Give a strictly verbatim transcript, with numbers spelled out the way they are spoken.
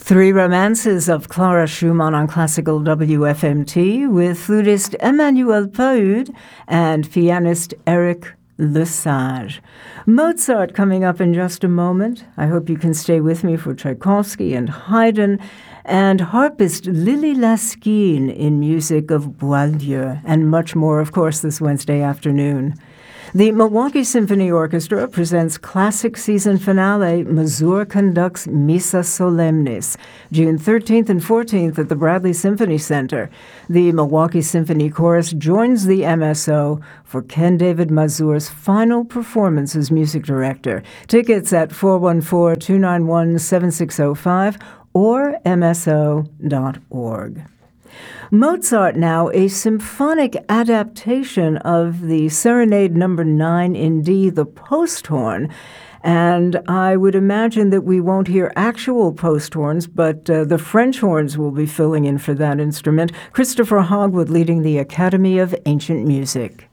Three Romances of Clara Schumann on Classical W F M T with flutist Emmanuel Paud and pianist Eric Lesage. Mozart coming up in just a moment. I hope you can stay with me for Tchaikovsky and Haydn, and harpist Lily Laskin in music of Boieldieu, and much more, of course, this Wednesday afternoon. The Milwaukee Symphony Orchestra presents classic season finale Mazur conducts Missa Solemnis, June thirteenth and fourteenth at the Bradley Symphony Center. The Milwaukee Symphony Chorus joins the M S O for Ken David Mazur's final performance as music director. Tickets at four one four, two nine one, seven six zero five or m s o dot org. Mozart now, a symphonic adaptation of the Serenade number nine in D, the post horn. And I would imagine that we won't hear actual post horns, but uh, the French horns will be filling in for that instrument. Christopher Hogwood leading the Academy of Ancient Music.